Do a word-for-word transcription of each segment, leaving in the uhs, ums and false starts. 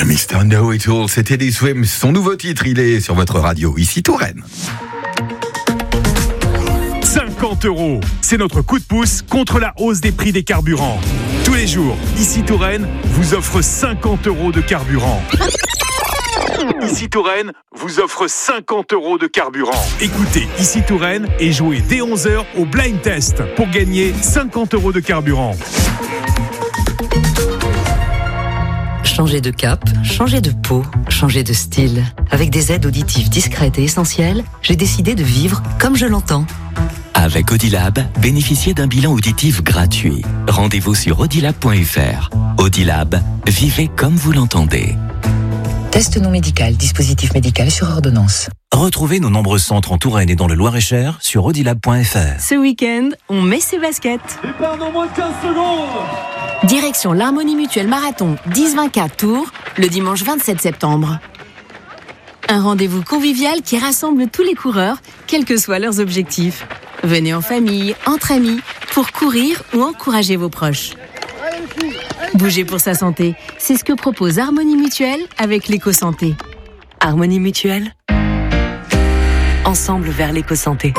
mister Know-It-All, c'était Teddy Swims. Son nouveau titre, il est sur votre radio, ici Touraine. cinquante euros, c'est notre coup de pouce contre la hausse des prix des carburants. Tous les jours, ici Touraine vous offre cinquante euros de carburant. Ici Touraine vous offre cinquante euros de carburant. Écoutez Ici Touraine et jouez dès onze heures au blind test pour gagner cinquante euros de carburant. Changer de cap, changer de peau, changer de style. Avec des aides auditives discrètes et essentielles, j'ai décidé de vivre comme je l'entends. Avec Audilab, bénéficiez d'un bilan auditif gratuit. Rendez-vous sur audilab point f r. Audilab, vivez comme vous l'entendez. Test non médical, dispositif médical sur ordonnance. Retrouvez nos nombreux centres en Touraine et dans le Loir-et-Cher sur audilab point f r. Ce week-end, on met ses baskets. Départ dans moins de quinze secondes. Direction l'Harmonie Mutuelle Marathon dix vingt-quatre Tours, le dimanche vingt-sept septembre. Un rendez-vous convivial qui rassemble tous les coureurs, quels que soient leurs objectifs. Venez en famille, entre amis, pour courir ou encourager vos proches. Bouger pour sa santé, c'est ce que propose Harmonie Mutuelle avec l'éco-santé. Harmonie Mutuelle. Ensemble vers l'éco-santé.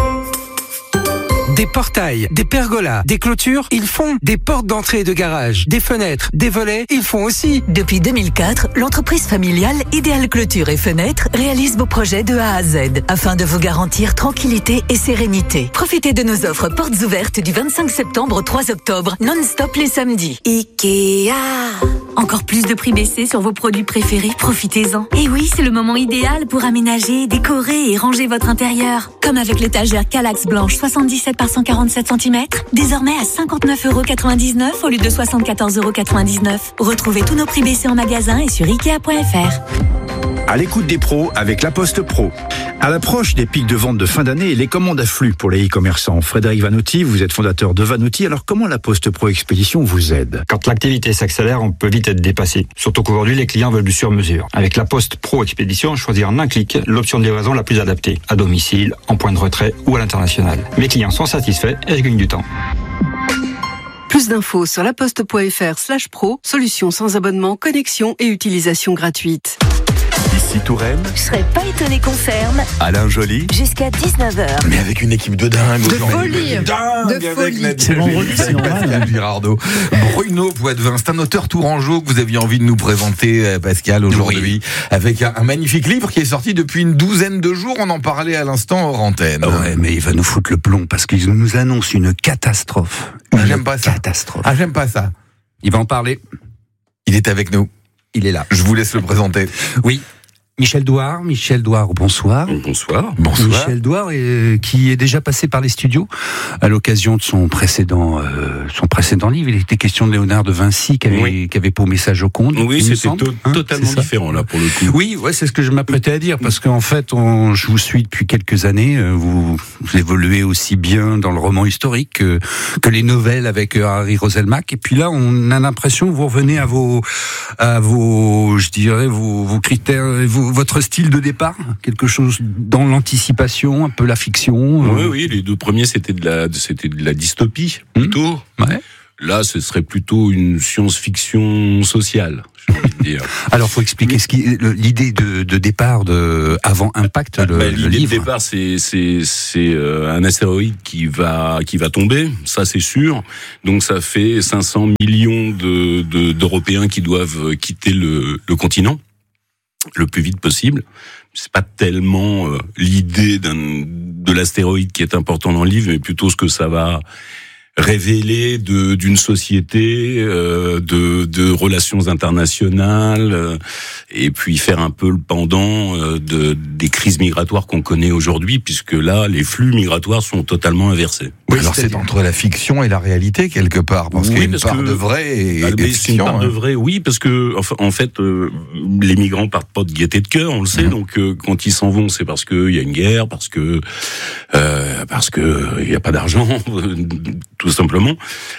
Des portails, des pergolas, des clôtures, ils font. Des portes d'entrée et de garage, des fenêtres, des volets, ils font aussi. Depuis deux mille quatre, l'entreprise familiale Idéal Clôture et Fenêtres réalise vos projets de A à Z afin de vous garantir tranquillité et sérénité. Profitez de nos offres portes ouvertes du vingt-cinq septembre au trois octobre, non-stop les samedis. Ikea. Encore plus de prix baissés sur vos produits préférés, profitez-en. Et oui, c'est le moment idéal pour aménager, décorer et ranger votre intérieur. Comme avec l'étagère Kallax blanche soixante-dix-sept par cent quarante-sept centimètres, désormais à cinquante-neuf euros quatre-vingt-dix-neuf au lieu de soixante-quatorze euros quatre-vingt-dix-neuf. Retrouvez tous nos prix baissés en magasin et sur ikea point f r. À l'écoute des pros avec La Poste Pro. À l'approche des pics de vente de fin d'année, les commandes affluent pour les e-commerçants. Frédéric Vanotti, vous êtes fondateur de Vanotti. Alors comment La Poste Pro Expédition vous aide? Quand l'activité s'accélère, on peut vite être dépassé. Surtout qu'aujourd'hui, les clients veulent du sur-mesure. Avec La Poste Pro Expédition, choisir en un clic l'option de livraison la plus adaptée. À domicile, en point de retrait ou à l'international. Mes clients sont satisfaits et je gagne du temps. Plus d'infos sur laposte point f r slash pro, solution sans abonnement, connexion et utilisation gratuite. Ici Touraine. Je serais pas étonné qu'on ferme. Alain Joly. Jusqu'à dix-neuf heures. Mais avec une équipe de dingue. De folie. Dingue de avec folie. Nadia C'est vendredi, Julie, c'est avec normal. Pascal Girardot. Bruno Poitvin, c'est un auteur tourangeau que vous aviez envie de nous présenter, Pascal, aujourd'hui. Oui. Avec un, un magnifique livre qui est sorti depuis une douzaine de jours. On en parlait à l'instant hors antenne. Ouais, mais il va nous foutre le plomb parce qu'il nous annonce une catastrophe. Ah, Une j'aime pas ça. Catastrophe. Ah, j'aime pas ça. Il va en parler. Il est avec nous. Il est là. Je vous laisse le présenter. Oui. Michel Douard, Michel Douard, bonsoir. Bonsoir. Bonsoir. Michel Douard, euh, qui est déjà passé par les studios à l'occasion de son précédent, euh, son précédent livre. Il était question de Léonard de Vinci qui avait, oui. qui avait pour message au conte. Oui, c'était to- hein, totalement différent là pour le coup. Oui, ouais, c'est ce que je m'apprêtais à dire parce qu'en fait, on, je vous suis depuis quelques années. Vous, vous évoluez aussi bien dans le roman historique que, que les nouvelles avec Harry Roselmack. Et puis là, on a l'impression que vous revenez à vos, à vos, je dirais, vos, vos critères, vos votre style de départ, quelque chose dans l'anticipation, un peu la fiction. Oui, euh... oui, les deux premiers c'était de la, c'était de la dystopie plutôt. Mmh. Ouais. Là, ce serait plutôt une science-fiction sociale, j'ai envie de dire. Alors, faut expliquer ce qui, l'idée de, de départ de avant Impact, le, bah, le l'idée livre. de départ, c'est c'est c'est euh, un astéroïde qui va qui va tomber, ça c'est sûr. Donc ça fait cinq cents millions de, de d'Européens qui doivent quitter le, le continent le plus vite possible. C'est pas tellement euh, l'idée d'un de l'astéroïde qui est important dans le livre, mais plutôt ce que ça va révéler de d'une société, euh, de de relations internationales, euh, et puis faire un peu le pendant euh, de des crises migratoires qu'on connaît aujourd'hui, puisque là les flux migratoires sont totalement inversés. Oui, alors c'est entre la fiction et la réalité quelque part, parce oui, qu'il y a une part que, de vrai et, ah, et de fiction. C'est une part hein. de vrai, oui, parce que en fait, euh, les migrants partent pas de gaieté de cœur, on le sait. Mmh. Donc euh, quand ils s'en vont, c'est parce que il y a une guerre, parce que euh, parce que il y a pas d'argent. Tout simplement.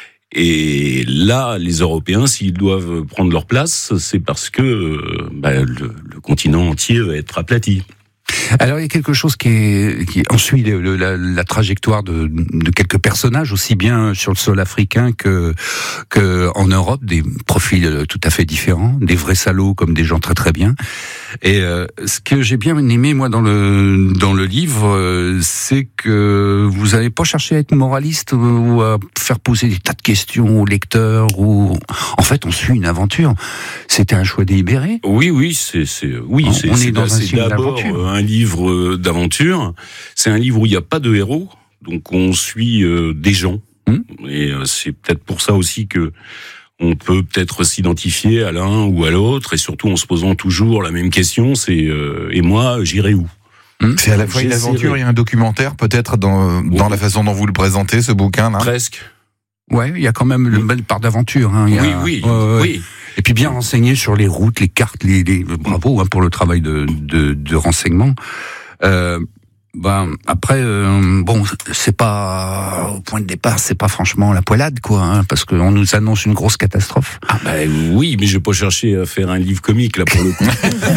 Et là, les Européens, s'ils doivent prendre leur place, c'est parce que bah, le, le continent entier va être aplati. Alors il y a quelque chose qui est, qui on suit le, le, la, la trajectoire de, de quelques personnages aussi bien sur le sol africain que que en Europe, des profils tout à fait différents, des vrais salauds comme des gens très très bien. Et euh, ce que j'ai bien aimé moi dans le dans le livre, euh, c'est que vous n'avez pas cherché à être moraliste ou à faire poser des tas de questions aux lecteurs. Ou en fait, on suit une aventure. C'était un choix délibéré. Oui, oui, c'est c'est oui, on, c'est, on est c'est, dans c'est un film d'abord d'aventure. un livre d'aventure. C'est un livre où il n'y a pas de héros, donc on suit euh, des gens. Mmh. Et euh, c'est peut-être pour ça aussi que on peut peut-être s'identifier à l'un ou à l'autre, et surtout en se posant toujours la même question, c'est euh, et moi, j'irai où ? Mmh. C'est à la fois une aventure et un documentaire, peut-être dans dans oui. la façon dont vous le présentez, ce bouquin là. Presque. Ouais, il y a quand même une belle part d'aventure. Hein. Il y a, oui, oui, euh, oui. Et puis bien renseigné sur les routes, les cartes, les, les bravo hein, pour le travail de de, de renseignement. Euh, Ben après, euh, bon, c'est pas au point de départ, c'est pas franchement la poilade, quoi, hein, parce qu'on nous annonce une grosse catastrophe. Ah ben oui, mais je vais pas chercher à faire un livre comique là pour le coup.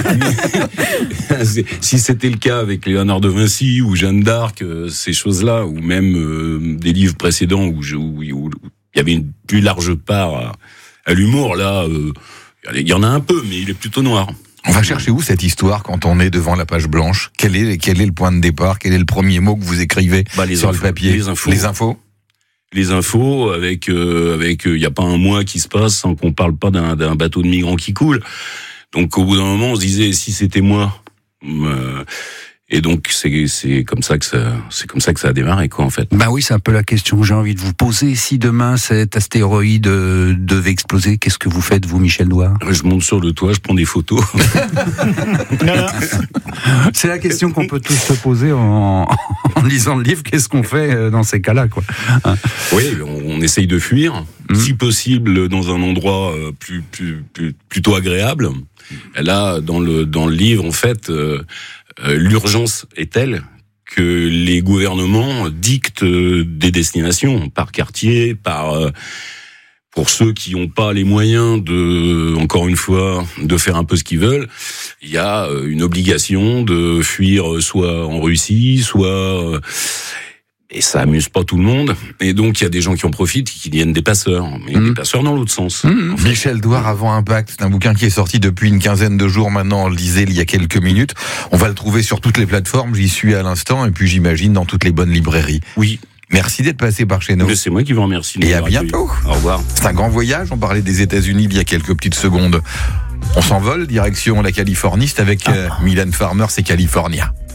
Si c'était le cas avec Léonard de Vinci ou Jeanne d'Arc, euh, ces choses-là, ou même euh, des livres précédents où il où, où, où y avait une plus large part à, à l'humour, là, euh, il y en a un peu, mais il est plutôt noir. On va chercher où cette histoire quand on est devant la page blanche ? Quel est, quel est le point de départ ? Quel est le premier mot que vous écrivez bah, les sur infos, le papier ? Les infos. Les infos Les infos, avec euh, avec il euh, y a pas un mois qui se passe sans qu'on parle pas d'un, d'un bateau de migrants qui coule. Donc au bout d'un moment, on se disait si c'était moi. Euh, et donc c'est c'est comme ça que ça c'est comme ça que ça a démarré quoi en fait. Bah oui, c'est un peu la question que j'ai envie de vous poser. Si demain cet astéroïde euh, devait exploser, qu'est-ce que vous faites vous, Michel Douard ? Je monte sur le toit, je prends des photos. C'est la question qu'on peut tous se poser en, en lisant le livre. Qu'est-ce qu'on fait dans ces cas-là, quoi ? Oui, on, on essaye de fuir, mmh. si possible dans un endroit plus, plus, plus plutôt agréable. Là, dans le dans le livre, en fait. Euh, Euh, l'urgence est telle que les gouvernements dictent euh, des destinations par quartier, par euh, pour ceux qui n'ont pas les moyens de, encore une fois, de faire un peu ce qu'ils veulent. Il y a euh, une obligation de fuir soit en Russie, soit euh, et ça amuse pas tout le monde. Et donc il y a des gens qui en profitent, qui deviennent des passeurs, mais mmh. des passeurs dans l'autre sens. Mmh. En fait. Michel Douard, Avant Impact, c'est un bouquin qui est sorti depuis une quinzaine de jours maintenant. On le disait il y a quelques minutes. On va le trouver sur toutes les plateformes. J'y suis à l'instant, et puis j'imagine dans toutes les bonnes librairies. Oui. Merci d'être passé par chez nous. Mais c'est moi qui vous remercie. Et à bientôt. Au revoir. C'est un grand voyage. On parlait des États-Unis il y a quelques petites secondes. On s'envole direction la Californie. C'est avec ah. euh, Mylène Farmer, c'est California.